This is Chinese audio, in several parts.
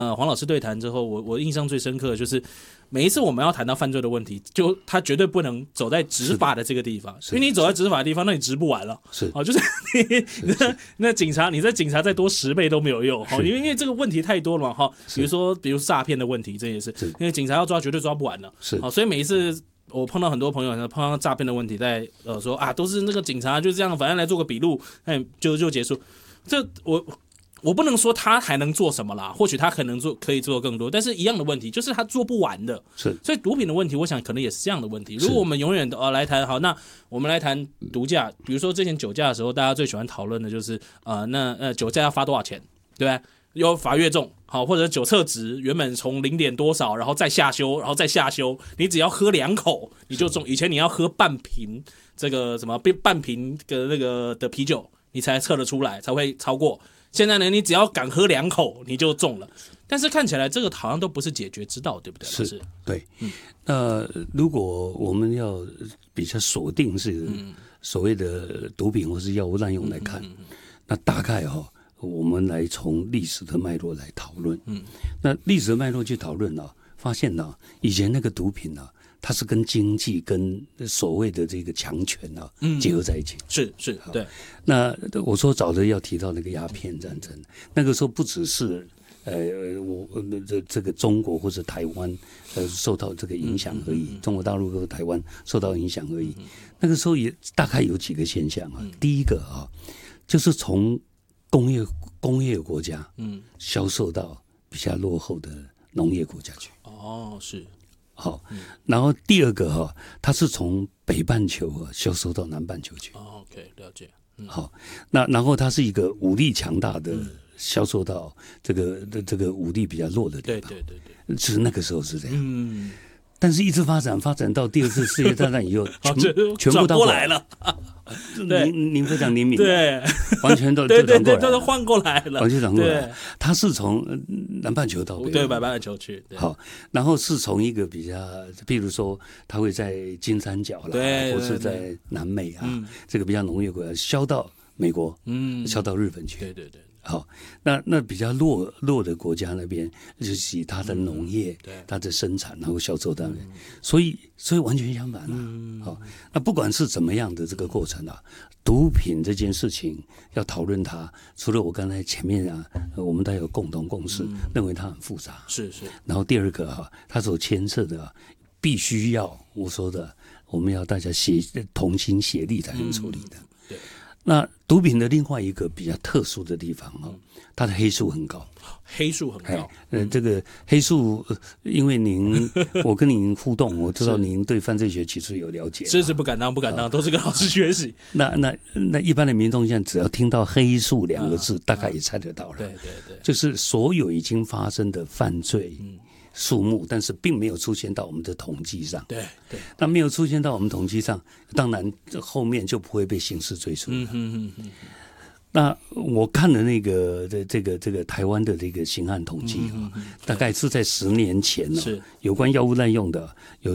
黄老师对谈之后，我印象最深刻的就是每一次我们要谈到犯罪的问题，就他绝对不能走在执法的这个地方，因为你走在执法的地方，那你执不完了。就是那警察，你在警察再多10倍都没有用，因为这个问题太多了嘛。比如诈骗的问题，这也是因为警察要抓绝对抓不完了。所以每一次我碰到很多朋友碰到诈骗的问题，在说啊，都是那个警察就这样，反正来做个笔录，就结束。这我不能说他还能做什么啦，或许他可以做更多，但是一样的问题就是他做不完的。所以毒品的问题，我想可能也是这样的问题。如果我们永远来谈好，那我们来谈毒驾，比如说之前酒驾的时候，大家最喜欢讨论的就是那酒驾要罚多少钱，对吧？要罚越重，好，或者酒测值原本从0点多少，然后再下修，你只要喝2口你就中。以前你要喝半瓶这个什么半瓶的那个的啤酒，你才测得出来，才会超过。现在呢，你只要敢喝2口你就中了。但是看起来这个好像都不是解决之道，对不对？老师， 对。那如果我们要比较锁定是所谓的毒品或是药物滥用来看，那大概我们来从历史的脉络来讨论。那历史的脉络去讨论发现以前那个毒品它是跟经济跟所谓的这个强权结合在一起。 是，对。 那我说早的要提到那个鸦片战争，那个时候不只是这个中国或者台湾受到这个影响而已，中国大陆和台湾受到影响而已。那个时候也大概有几个现象第一个就是从工业国家销售到比较落后的农业国家去。 是。 好，然后第二个它是从北半球销售到南半球去。 OK， 了解。 好，那然后它是一个武力强大的销售到这个武力比较弱的地方。对，是那个时候是这样。但是一直发展到第2次世界大战以后，全部倒过来了。您非常灵敏， 对， 完全都对，都换过来了， 完全转过来。它是从南半球到北半球去。 好，然后是从一个比较，譬如说，它会在金三角啦，或是在南美这个比较农业国家销到美国，销到日本去。对。好，那比较弱的国家那边，就是以它的农业、它的生产，然后销售到那边，所以完全相反好，那不管是怎么样的这个过程毒品这件事情要讨论它，除了我刚才前面我们都有共同共识，认为它很复杂。是。然后第二个它所牵涉的，必须要我说的，我们要大家同心协力才能处理的。对。那毒品的另外一个比较特殊的地方它的黑数很高。这个黑数，因为我跟您互动，我知道您对犯罪学其实有了解。 是不敢当，都是跟老师学习。 那一般的民众现在只要听到黑数2个字，大概也猜得到了。对，就是所有已经发生的犯罪数目，但是并没有出现到我们的统计上。对，那没有出现到我们统计上，当然后面就不会被刑事追诉了。那我看了那个这个台湾的这个刑案统计大概是在10年前有关药物滥用的有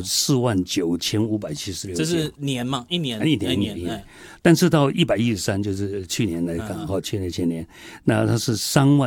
49576件， 这是年嘛？一年。 但是到113，就是去年来看去年前年，那它是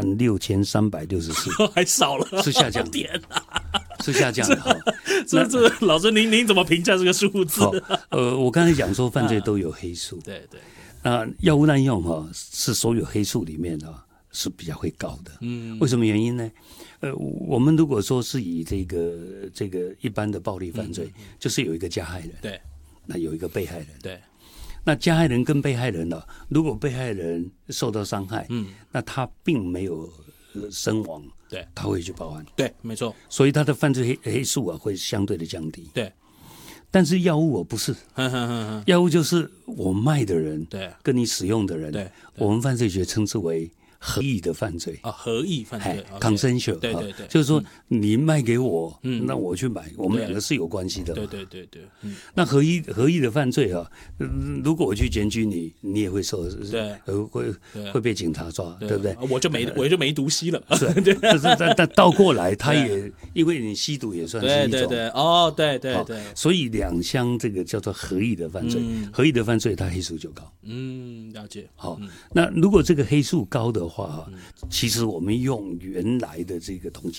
36364， 还少了， 是下降。 天啊！ 是下降的这老师您怎么评价这个数字？ 我刚才讲说犯罪都有黑数。对。药物滥用是所有黑数里面是比较会高的。为什么原因呢？我们如果说是以这个一般的暴力犯罪，就是有一个加害人，对，那有一个被害人，对。那加害人跟被害人如果被害人受到伤害，那他并没有身亡，对，他会去报案， 对，没错。 所以他的犯罪黑数会相对的降低，对。但是药物不是，药物就是我卖的人，对，跟你使用的人，对，我们犯罪学称之为合意的犯罪合意犯罪 ，consensual， 对，就是说你卖给我，那我去买，我们两个是有关系的，对，那合意的犯罪如果我去检举你，你也会受，对，会被警察抓，对不对？ 我就没毒吸了， 但倒过来，他也因为你吸毒也算是一种，对，所以两相这个叫做合意的犯罪，合意的犯罪它黑数就高， 了解。 好，那如果这个黑数高的话，其实我们用原来的这个统计